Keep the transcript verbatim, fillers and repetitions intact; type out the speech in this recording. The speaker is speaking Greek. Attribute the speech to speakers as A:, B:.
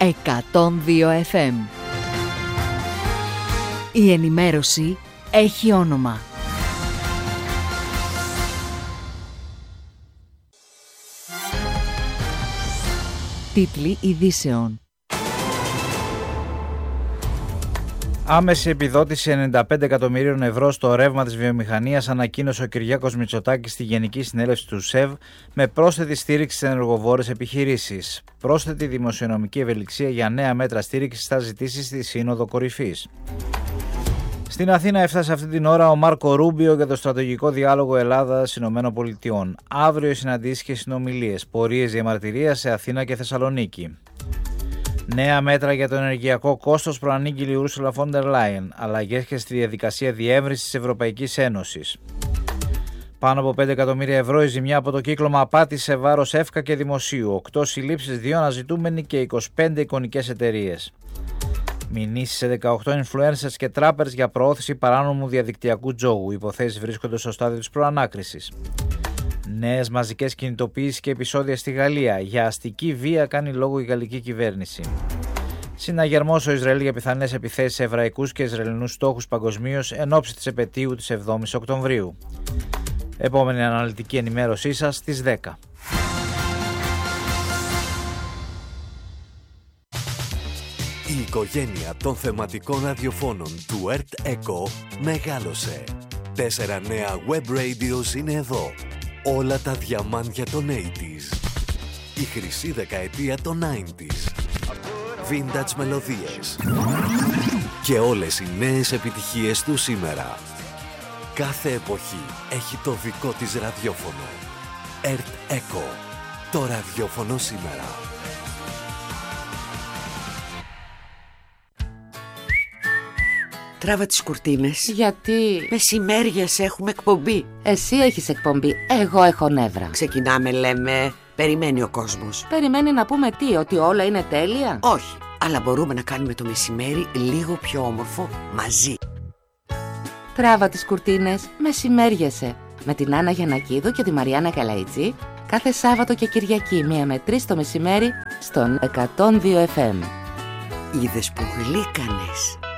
A: εκατόν δύο εφ εμ. Η ενημέρωση έχει όνομα. Τίτλοι ειδήσεων.
B: Άμεση επιδότηση ενενήντα πέντε εκατομμυρίων ευρώ στο ρεύμα της βιομηχανίας ανακοίνωσε ο Κυριάκος Μητσοτάκης στη Γενική Συνέλευση του ΣΕΒ με πρόσθετη στήριξη στις ενεργοβόρες επιχειρήσεις. Πρόσθετη δημοσιονομική ευελιξία για νέα μέτρα στήριξης θα ζητήσει στη Σύνοδο Κορυφής. Στην Αθήνα έφτασε αυτή την ώρα ο Μάρκο Ρούμπιο για το στρατηγικό διάλογο Ελλάδα-ΗΠΑ. Αύριο οι συναντήσεις και συνομιλίες, πορείες διαμαρτυρίας σε Αθήνα και Θεσσαλονίκη. Νέα μέτρα για το ενεργειακό κόστος προανήγγειλε η Ursula von der Leyen, αλλαγές και στη διαδικασία διεύρυνσης της Ευρωπαϊκής Ένωσης. Πάνω από πέντε εκατομμύρια ευρώ η ζημιά από το κύκλωμα απάτης σε βάρος ΕΦΚΑ και δημοσίου, οκτώ συλλήψεις, δύο αναζητούμενοι και είκοσι πέντε εικονικές εταιρείες. Μηνύσεις σε δεκαοκτώ influencers και trappers για προώθηση παράνομου διαδικτυακού τζόγου. Οι υποθέσεις βρίσκονται στο στάδιο της προανάκρισης. Νέες μαζικές κινητοποιήσεις και επεισόδια στη Γαλλία. Για αστική βία κάνει λόγο η γαλλική κυβέρνηση. Συναγερμός στο Ισραήλ για πιθανές επιθέσεις σε εβραϊκούς και ισραηλινούς στόχους παγκοσμίως εν ώψη της επετείου της εβδόμης Οκτωβρίου. Επόμενη αναλυτική ενημέρωσή σας στις δέκα.
C: Η οικογένεια των θεματικών ραδιοφώνων του ΕΡΤ ΕΚΟ μεγάλωσε. Τέσσερα νέα web radios είναι εδώ. Όλα τα διαμάντια των ογδόντα. Η χρυσή δεκαετία των ενενήντα. Vintage μελωδίες. Και όλες οι νέες επιτυχίες του σήμερα. Κάθε εποχή έχει το δικό της ραδιόφωνο. ΕΡΤ ΕΚΟ. Το ραδιόφωνο σήμερα.
D: Τράβα τις κουρτίνες.
E: Γιατί?
D: Μεσημέριες έχουμε εκπομπή.
E: Εσύ έχεις εκπομπή, εγώ έχω νεύρα.
D: Ξεκινάμε, λέμε. Περιμένει ο κόσμος.
E: Περιμένει να πούμε τι, ότι όλα είναι τέλεια?
D: Όχι, αλλά μπορούμε να κάνουμε το μεσημέρι λίγο πιο όμορφο μαζί.
E: Τράβα τις κουρτίνες, μεσημέριεσαι. Με την Άννα Γιαννακίδου και τη Μαριάννα Καλαϊτζή. Κάθε Σάββατο και Κυριακή, μία με τρεις το μεσημέρι, στον εκατόν δύο εφ εμ.
D: Είδες που γλύκανες.